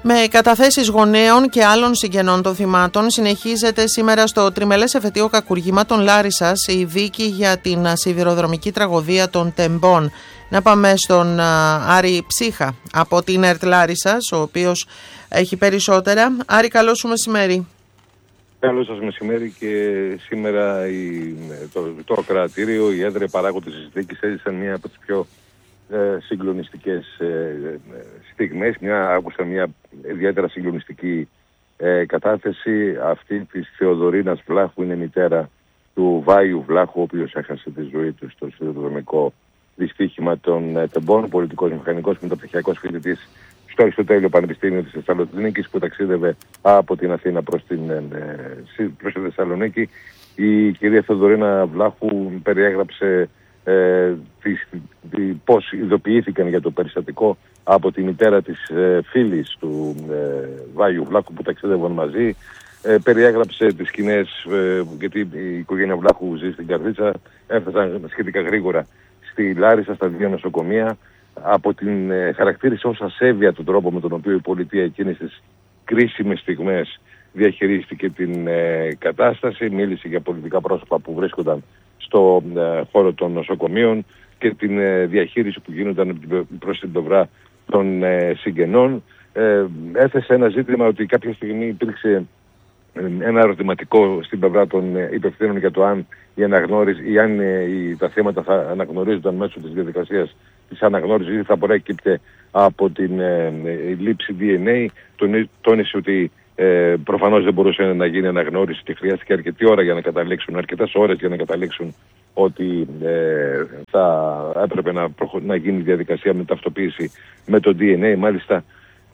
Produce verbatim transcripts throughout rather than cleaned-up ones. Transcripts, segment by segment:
Με καταθέσεις γονέων και άλλων συγγενών των θυμάτων συνεχίζεται σήμερα στο τριμελές εφετείο κακουργήματων Λάρισσας η δίκη για την σιδηροδρομική τραγωδία των Τεμπών. Να πάμε στον Άρη Ψύχα από την ΕΡΤ Λάρισσας, ο οποίος έχει περισσότερα. Άρη, καλό σου μεσημέρι. Καλό σας μεσημέρι. Και σήμερα η, το, το κρατήριο, οι έδρες παράγοντες της δίκης έζησαν μία από τις πιο ε, συγκλονιστικές ε, στιγμές. Μια, άκουσα μια ιδιαίτερα συγκλονιστική ε, κατάθεση αυτή της Θεοδωρίνας Βλάχου. Είναι μητέρα του Βάιου Βλάχου, ο οποίος έχασε τη ζωή του στο σιδηροδρομικό δυστύχημα των ε, Τεμπών, πολιτικός μηχανικός μεταπτυχιακός φοιτητής στο Αριστοτέλειο Πανεπιστήμιο της Θεσσαλονίκης, που ταξίδευε από την Αθήνα προς, την, ε, προς τη Θεσσαλονίκη. Η κυρία Θεοδωρίνα Βλάχου περιέγραψε ε, τις, τη, πώς ειδοποιήθηκαν για το περιστατικό από τη μητέρα της ε, φίλης του ε, Βάιου Βλάχου που ταξίδευαν μαζί. Ε, περιέγραψε τις σκηνές, ε, γιατί η οικογένεια Βλάχου ζει στην Καρδίτσα, έφτασαν σχετικά γρήγορα στη Λάρισα, στα δύο νοσοκομεία. Από την ε, χαρακτήρισε ως ασέβεια τον τρόπο με τον οποίο η πολιτεία εκείνες τις κρίσιμες στιγμές διαχειρίστηκε την ε, κατάσταση. Μίλησε για πολιτικά πρόσωπα που βρίσκονταν στο ε, χώρο των νοσοκομείων και την ε, διαχείριση που γίνονταν προς την πλευρά των ε, συγγενών. Ε, έθεσε ένα ζήτημα ότι κάποια στιγμή υπήρξε ένα ερωτηματικό στην πλευρά των υπευθύνων για το αν η αναγνώριση ή αν ε, οι, τα θέματα θα αναγνωρίζονταν μέσω της διαδικασίας της αναγνώρισης ή θα προέκυπτε από την ε, ε, λήψη ντι εν έι. Τον, τόνισε ότι ε, προφανώς δεν μπορούσε να γίνει αναγνώριση και χρειάστηκε αρκετή ώρα για να καταλήξουν, αρκετές ώρες για να καταλήξουν ότι ε, θα έπρεπε να, προχω... να γίνει η διαδικασία με ταυτοποίηση με το ντι εν έι. Μάλιστα,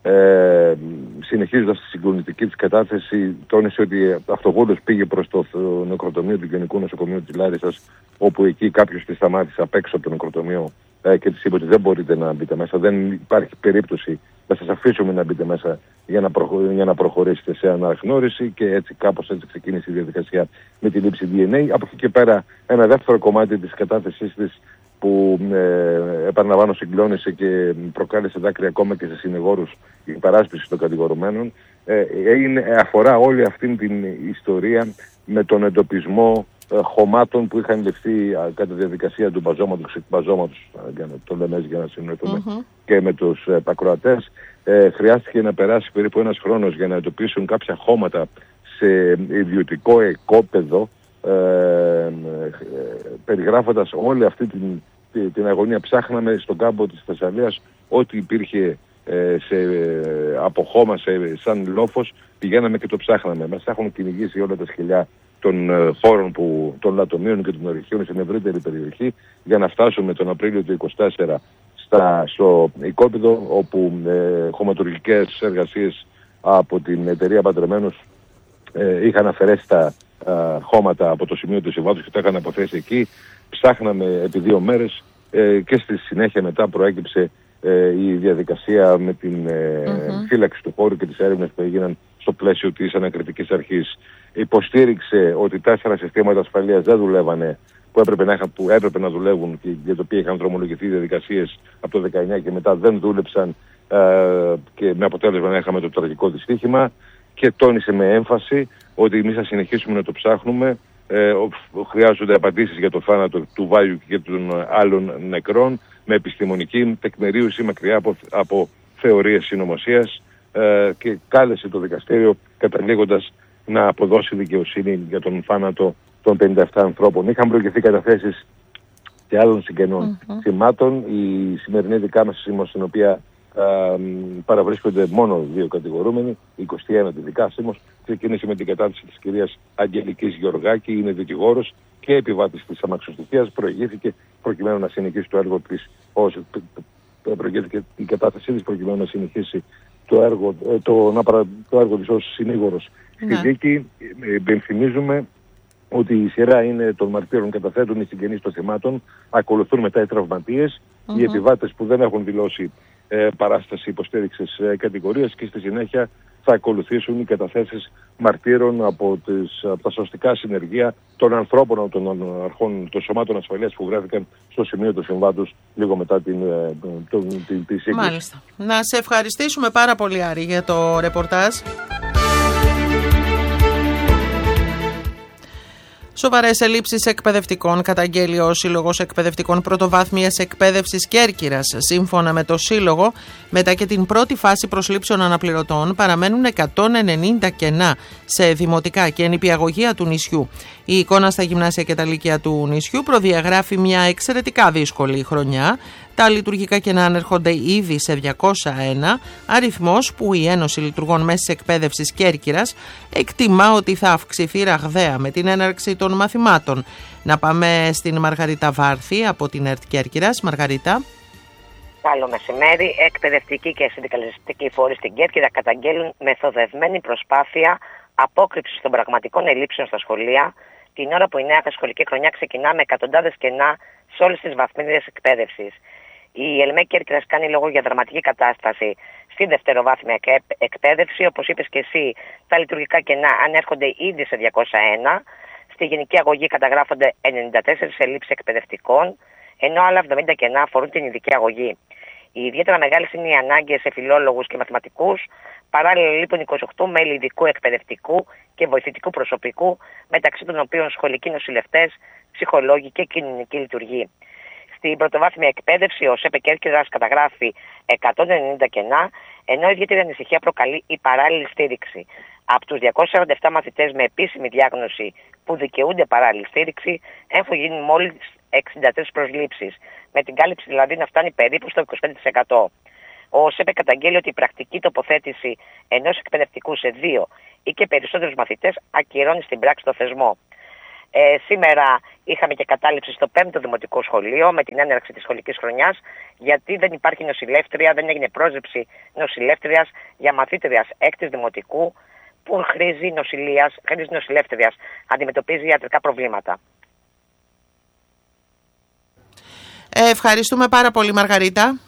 Ε, συνεχίζοντας τη συγκλονιστική της κατάθεση, τόνισε ότι αυτοβόλος πήγε προς το νεκροτομείο του Γενικού Νοσοκομείου της Λάρισσας, όπου εκεί κάποιος τη σταμάτησε απ' έξω από το νεκροτομείο ε, και της είπε ότι δεν μπορείτε να μπείτε μέσα, δεν υπάρχει περίπτωση να σας αφήσουμε να μπείτε μέσα για να, προχω... για να προχωρήσετε σε αναγνώριση, και έτσι κάπως έτσι ξεκίνησε η διαδικασία με τη λήψη ντι εν έι. Από εκεί και πέρα ένα δεύτερο κομμάτι της κατάθεσής της που ε, επαναλαμβάνω συγκλώνησε και προκάλεσε δάκρυα ακόμα και σε συνηγόρους η παράσπιση των κατηγορουμένων, ε, έγινε, αφορά όλη αυτήν την ιστορία με τον εντοπισμό ε, χωμάτων που είχαν ληφθεί ε, κατά τη διαδικασία του μπαζώματος, εκμπαζώματος, για να το λέμε για να συνοηθούμε mm-hmm. και με τους ε, ακροατές. Ε, χρειάστηκε να περάσει περίπου ένας χρόνος για να εντοπίσουν κάποια χώματα σε ιδιωτικό οικόπεδο, Ε, ε, περιγράφοντας όλη αυτή την, την, την αγωνία. Ψάχναμε στον κάμπο της Θεσσαλίας ό,τι υπήρχε ε, σε, ε, από χώμα σε, σαν λόφος, πηγαίναμε και το ψάχναμε. Μας έχουν κυνηγήσει όλα τα σκυλιά των ε, χώρων που, των λατομείων και των ορυχείων στην ευρύτερη περιοχή, για να φτάσουμε τον Απρίλιο του είκοσι τέσσερα στα, στο οικόπεδο, όπου ε, χωματουργικές εργασίες από την εταιρεία Παντρεμένους ε, είχαν αφαιρέσει τα Uh, χώματα από το σημείο του συμβάτους και τα είχαν αποθέσει εκεί. Ψάχναμε επί δύο μέρες ε, και στη συνέχεια μετά προέκυψε ε, η διαδικασία με την ε, mm-hmm. φύλαξη του χώρου και τις έρευνες που έγιναν στο πλαίσιο της ανακριτικής αρχής. Υποστήριξε ότι τέσσερα συστήματα ασφαλείας δεν δουλεύανε που έπρεπε να, που έπρεπε να δουλεύουν και για το οποίο είχαν δρομολογηθεί διαδικασίες από το δεκαεννιά και μετά δεν δούλεψαν, ε, και με αποτέλεσμα να είχαμε το τραγικό δυστύχημα. Και τόνισε με έμφαση ότι εμείς θα συνεχίσουμε να το ψάχνουμε. Ε, χρειάζονται απαντήσεις για το θάνατο του Βάιου και των άλλων νεκρών με επιστημονική τεκμηρίωση μακριά από, από θεωρίες συνωμοσίας, ε, και κάλεσε το δικαστήριο καταλήγοντας να αποδώσει δικαιοσύνη για τον θάνατο των πενήντα επτά ανθρώπων. Είχαν προηγηθεί καταθέσεις και άλλων συγγενών mm-hmm. θυμάτων. Η σημερινή δικά μας σύμμος, στην οποία Uh, παραβρίσκονται μόνο δύο κατηγορούμενοι, είκοσι ένα δικάσιμος, ξεκίνησε με την κατάθεση της κυρίας Αγγελικής Γεωργάκη, είναι δικηγόρος και επιβάτης της αμαξοστοιχείας, προηγήθηκε προκειμένου να συνεχίσει το έργο της, ως, προηγήθηκε η κατάθεσή της προκειμένου να συνεχίσει το έργο, το, να παρα, το έργο της ως συνήγορος στη ναι. δίκη. Υπενθυμίζουμε ότι η σειρά είναι των μαρτύρων, καταθέτουν οι συγγενείς των θυμάτων, ακολουθούν μετά οι τραυματίες, mm-hmm. οι επιβάτες που δεν έχουν δηλώσει ε, παράσταση υποστήριξης ε, κατηγορίας και στη συνέχεια θα ακολουθήσουν οι καταθέσεις μαρτύρων από, τις, από τα σωστικά συνεργεία των ανθρώπων των αρχών των σωμάτων ασφαλείας που βρέθηκαν στο σημείο του συμβάντος λίγο μετά την, την, την, την, την σύγκριση. Μάλιστα. Να σε ευχαριστήσουμε πάρα πολύ, Άρη, για το ρεπορτάζ. Σοβαρές ελλείψεις εκπαιδευτικών καταγγέλει ο Σύλλογος Εκπαιδευτικών Πρωτοβάθμιας Εκπαίδευσης Κέρκυρας. Σύμφωνα με το Σύλλογο, μετά και την πρώτη φάση προσλήψεων αναπληρωτών, παραμένουν εκατόν ενενήντα κενά σε δημοτικά και νηπιαγωγεία του νησιού. Η εικόνα στα γυμνάσια και τα λύκεια του νησιού προδιαγράφει μια εξαιρετικά δύσκολη χρονιά. Τα λειτουργικά κενά ανέρχονται ήδη σε διακόσια ένα, αριθμός που η Ένωση Λειτουργών Μέσης Εκπαίδευσης Κέρκυρας εκτιμά ότι θα αυξηθεί ραγδαία με την έναρξη των μαθημάτων. Να πάμε στην Μαργαρίτα Βάρθη από την ΕΡΤ Κέρκυρας. Μαργαρίτα. Καλό μεσημέρι. Εκπαιδευτικοί και συνδικαλιστικοί φορείς στην Κέρκυρα καταγγέλνουν μεθοδευμένη προσπάθεια απόκρυψης των πραγματικών ελλείψεων στα σχολεία, την ώρα που η νέα σχολική χρονιά ξεκινά με εκατοντάδες κενά σε όλες τις βαθμίδες εκπαίδευσης. Η ΕΛΜΕ Κέρκυρας κάνει λόγο για δραματική κατάσταση στη δευτεροβάθμια εκπαίδευση. Όπως είπες και εσύ, τα λειτουργικά κενά ανέρχονται ήδη σε διακόσια ένα. Στη γενική αγωγή καταγράφονται ενενήντα τέσσερις ελλείψεις εκπαιδευτικών, ενώ άλλα εβδομήντα κενά αφορούν την ειδική αγωγή. Οι ιδιαίτερα μεγάλες είναι οι ανάγκες σε φιλόλογους και μαθηματικούς. Παράλληλα, λείπουν είκοσι οκτώ μέλη ειδικού εκπαιδευτικού και βοηθητικού προσωπικού, μεταξύ των οποίων σχολικοί νοσηλευτές, ψυχολόγοι και κοινωνική λειτουργοί. Στην πρωτοβάθμια εκπαίδευση, ο ΣΕΠΕ Κέρκυρας καταγράφει εκατόν ενενήντα κενά, ενώ ιδιαίτερη ανησυχία προκαλεί η παράλληλη στήριξη. Από τους διακόσιους σαράντα επτά μαθητές με επίσημη διάγνωση που δικαιούνται παράλληλη στήριξη, έχουν γίνει μόλις εξήντα τρεις προσλήψεις, με την κάλυψη δηλαδή να φτάνει περίπου στο είκοσι πέντε τοις εκατό. Ο ΣΕΠΕ καταγγέλει ότι η πρακτική τοποθέτηση ενός εκπαιδευτικού σε δύο ή και περισσότερους μαθητές ακυρώνει στην πράξη το θεσμό. Ε, σήμερα είχαμε και κατάληψη στο πέμπτο δημοτικό σχολείο με την έναρξη της σχολικής χρονιάς, γιατί δεν υπάρχει νοσηλεύτρια, δεν έγινε πρόσληψη νοσηλεύτριας για μαθήτριας έκτης δημοτικού που χρήζει νοσηλείας, χρήζει νοσηλεύτριας, αντιμετωπίζει ιατρικά προβλήματα. Ε, ευχαριστούμε πάρα πολύ, Μαργαρίτα.